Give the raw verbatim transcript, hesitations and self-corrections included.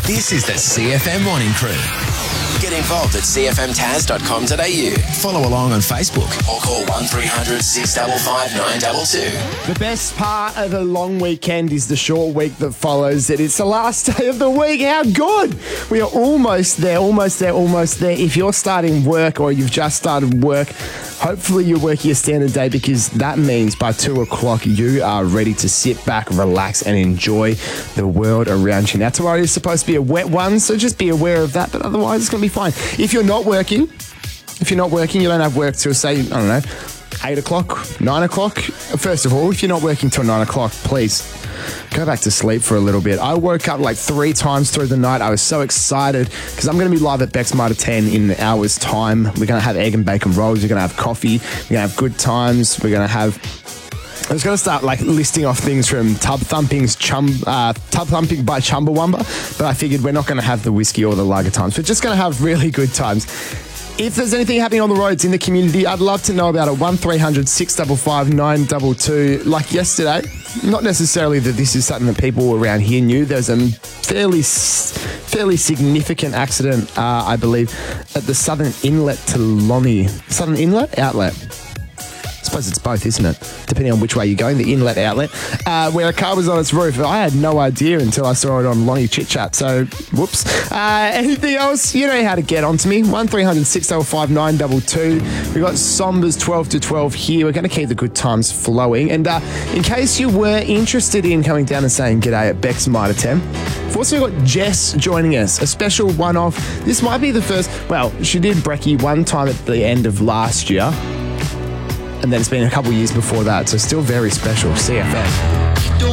This is the C F M Morning Crew. Get involved at c f m taz dot com dot a u. Follow along on Facebook or call one three hundred six five five nine two two. The best part of a long weekend is the short week that follows it. It's the last day of the week. How good! We are almost there, almost there, almost there. If you're starting work or you've just started work, hopefully you're working your standard day, because that means by two o'clock you are ready to sit back, relax and enjoy the world around you. Now tomorrow is supposed to be a wet one, so just be aware of that, but otherwise it's going to be fine. If you're not working, if you're not working, you don't have work till, say, I don't know, eight o'clock, nine o'clock. First of all, if you're not working till nine o'clock, please go back to sleep for a little bit. I woke up like three times through the night. I was so excited because I'm going to be live at Beck's Mitre ten in an hour's time. We're going to have egg and bacon rolls. We're going to have coffee. We're going to have good times. We're going to have... I was going to start like listing off things from Tub Thumping's Chum, uh, Tub Thumping by Chumbawamba, but I figured we're not going to have the whiskey or the lager times. We're just going to have really good times. If there's anything happening on the roads in the community, I'd love to know about it. one three hundred six five five nine two two. Like yesterday, not necessarily that this is something that people around here knew. There's a fairly, fairly significant accident, uh, I believe, at the Southern Inlet to Lonnie. Southern Inlet? Outlet. I suppose it's both, isn't it? Depending on which way you're going, the inlet outlet, uh, where a car was on its roof. I had no idea until I saw it on Lonnie Chit Chat, so whoops. Uh, anything else? You know how to get onto me. one three hundred six five five nine two two. We've got Sombers twelve to twelve here. We're going to keep the good times flowing. And uh, in case you were interested in coming down and saying g'day at Beck's Mitre ten, we've also got Jess joining us, a special one-off. This might be the first, well, she did Brekkie one time at the end of last year, and then it's been a couple of years before that, so still very special. C F M.